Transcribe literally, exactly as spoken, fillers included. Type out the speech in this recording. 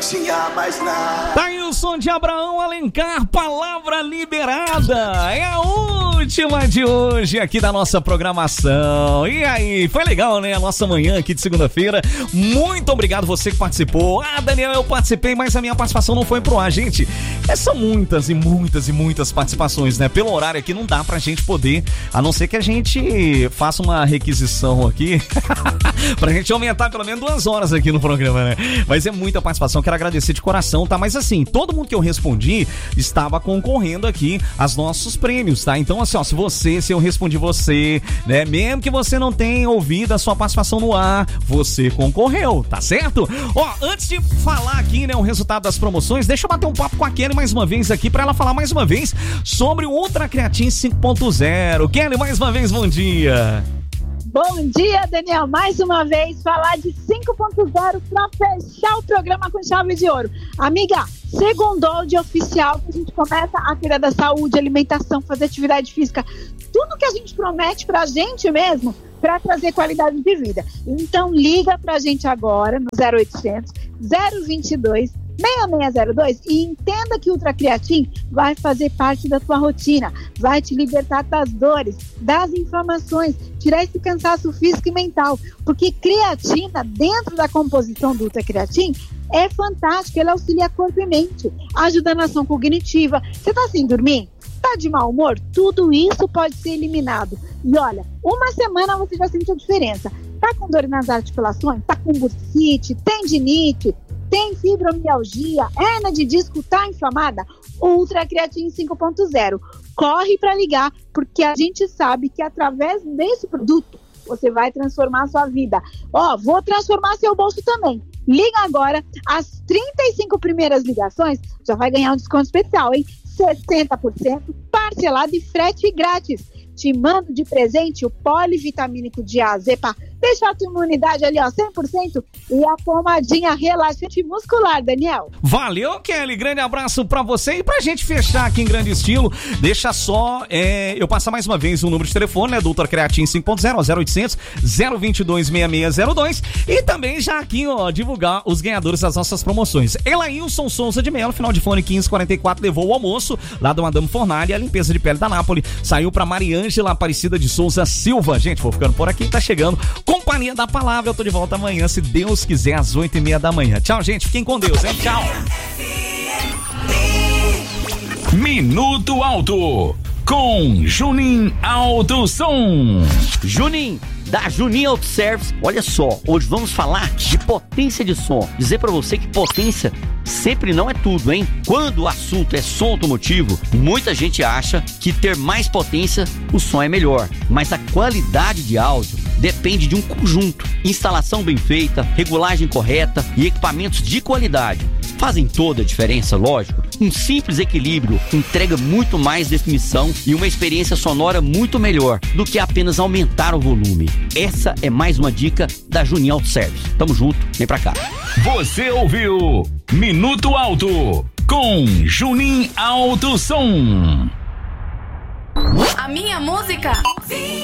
tinha mais nada. Tá aí o som de Abraão Alencar, palavra liberada. É a última de hoje aqui da nossa programação. E aí, foi legal, né? A nossa manhã aqui de segunda-feira. Muito obrigado você que participou. Ah, Daniel, eu participei, mas a minha participação não foi pro ar, gente. É, são muitas e muitas e muitas participações, né? Pelo horário aqui não dá pra gente poder, a não ser que a gente faça uma requisição aqui pra gente aumentar pelo menos duas horas aqui no programa, né? Mas é muita participação, quero agradecer de coração, tá? Mas assim, todo mundo que eu respondi estava concorrendo aqui aos nossos prêmios, tá? Então assim, ó, se você, se eu respondi você, né? Mesmo que você não tenha ouvido a sua participação no ar, você concorreu, tá certo? Ó, antes de falar aqui, né, o resultado das promoções, deixa eu bater um papo com a Kelly mais uma vez aqui pra ela falar mais uma vez sobre o Ultra Creatine cinco ponto zero. Kelly, mais uma vez, bom dia. Bom dia, Daniel. Mais uma vez, falar de cinco ponto zero para fechar o programa com chave de ouro. Amiga, segundou de oficial que a gente começa a cuidar da saúde, alimentação, fazer atividade física. Tudo que a gente promete pra gente mesmo para trazer qualidade de vida. Então, liga pra gente agora no zero oitocentos, zero vinte e dois, seis seis zero dois e entenda que o Ultra Creatine vai fazer parte da tua rotina, vai te libertar das dores, das inflamações, tirar esse cansaço físico e mental, porque creatina dentro da composição do Ultra Creatine é fantástico, ela auxilia corpo e mente, ajuda na ação cognitiva. Você tá sem dormir? Tá de mau humor? Tudo isso pode ser eliminado. E olha, uma semana você já sente a diferença. Tá com dor nas articulações? Tá com bursite, tendinite, tem fibromialgia, hernia de disco, tá inflamada? Ultra Creatine cinco ponto zero. Corre para ligar, porque a gente sabe que através desse produto você vai transformar a sua vida. Ó, vou transformar seu bolso também. Liga agora, as trinta e cinco primeiras ligações já vai ganhar um desconto especial, hein? sessenta por cento parcelado e frete grátis. Te mando de presente o polivitamínico de A Z para deixar a tua imunidade ali, ó, cem por cento e a pomadinha relaxante muscular, Daniel. Valeu, Kelly. Grande abraço pra você e pra gente fechar aqui em grande estilo. Deixa só é, eu passar mais uma vez o número de telefone, né, do Ultra Creatine cinco ponto zero, zero oitocentos, zero vinte e dois, seis seis zero dois e também já aqui, ó, divulgar os ganhadores das nossas promoções. Elailson Souza de Melo, final de fone quinze quarenta e quatro, levou o almoço lá do Madame Fornari, a limpeza de pele da Nápoles. Saiu pra Mariângela Aparecida de Souza Silva. Gente, vou ficando por aqui, tá chegando Companhia da Palavra. Eu tô de volta amanhã, se Deus quiser, às oito e meia da manhã. Tchau, gente. Fiquem com Deus, hein? Tchau. Minuto Alto com Junim Alto Som. Junim, da Junim Auto Service. Olha só, hoje vamos falar de potência de som. Dizer pra você que potência sempre não é tudo, hein? Quando o assunto é som automotivo, muita gente acha que ter mais potência, o som é melhor. Mas a qualidade de áudio depende de um conjunto. Instalação bem feita, regulagem correta e equipamentos de qualidade fazem toda a diferença, lógico. Um simples equilíbrio entrega muito mais definição e uma experiência sonora muito melhor do que apenas aumentar o volume. Essa é mais uma dica da Junim Auto Service. Tamo junto, vem pra cá. Você ouviu Minuto Alto com Junim Alto Som. A minha música